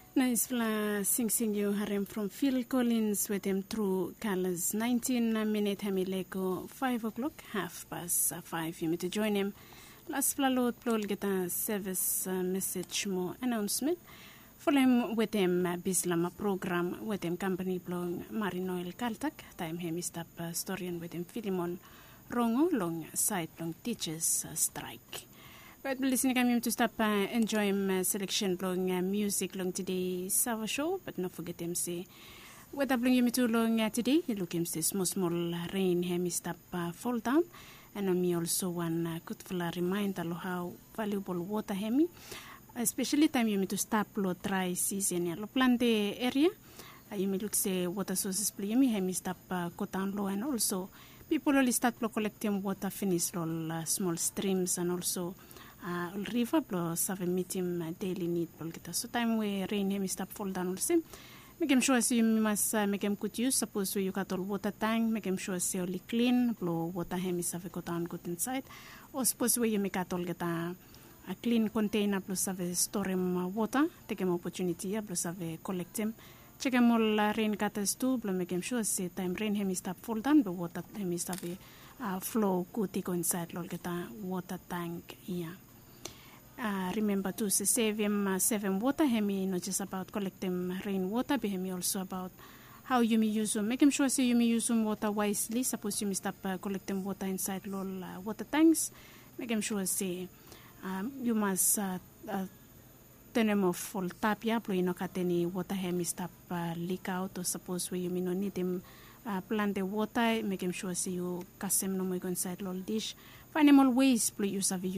Nice fla sing you harem from Phil Collins with him through colors 19 minute hamileko 5 o'clock 5:30 you need to join him last fla load plol get a service message mo announcement follow him with him bislama program with him company blong Marinoil Kaltak time him stop historian with him Philemon Rongo long side long teachers strike. But listening kami to stop enjoy selection long music long today Sava show but not forget them say what up long to long today you look him say small rain hemi stop fall down and me also one good full reminder of how valuable water hemi especially time you to stop low dry season ya lo plante area you may look say water sources play me hemi stop down low and also people only start collecting water finish all small streams and also river blo save meeting daily need bol kita so time we rain hemi stop fall down also make him sure you must make him good use suppose you got all water tank make him sure say only clean blow water hemi save go down good inside or suppose we you make at all get a clean container plus save store him water take him opportunity plus save collect him check him all rain cutters too blow make him sure say time rain hemi stop fall down the water hemi save flow good go inside lol get a water tank yeah. Remember to save him water hemi not just about collecting rainwater but hemi also about how you may use them make him sure say you may use them water wisely suppose you may stop collecting water inside lol water tanks make him sure say you must turn them off full tap ya blow no cut any water hemi stop leak out or suppose where you may not need him plant the water make him sure say you cast them no more inside lol dish find them all ways blow use of